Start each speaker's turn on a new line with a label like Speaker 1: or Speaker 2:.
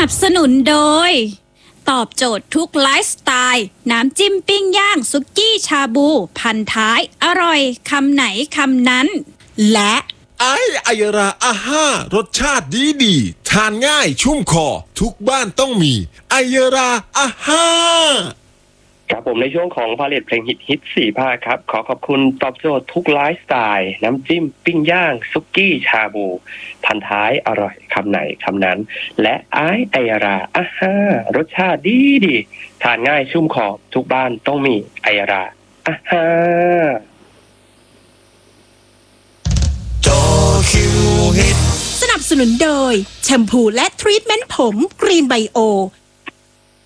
Speaker 1: นับสนุนโดยตอบโจทย์ทุกไลฟ์สไตล์น้ำจิ้มปิ้งย่างซุกี้ชาบูพันท้ายอร่อยคำไหนคำนั้นและ
Speaker 2: ไอยราอาห้ารสชาติดีทานง่ายชุ่มคอทุกบ้านต้องมีไอยราอาห้า
Speaker 3: ครับผมในช่วงของพาเลทเพลงฮิต4 ภาคครับขอขอบคุณตอบโจทย์ทุกไลฟ์สไตล์น้ำจิ้มปิ้งย่างซุกี้ชาบูพันท้ายอร่อยคำไหนคำนั้นและไอราอาห้ารสชาติดีทานง่ายชุ่มคอทุกบ้านต้องมีไอราอาห้า
Speaker 1: สนับสนุนโดยแชมพูและทรีทเมนต์ผมกรีนไบโอ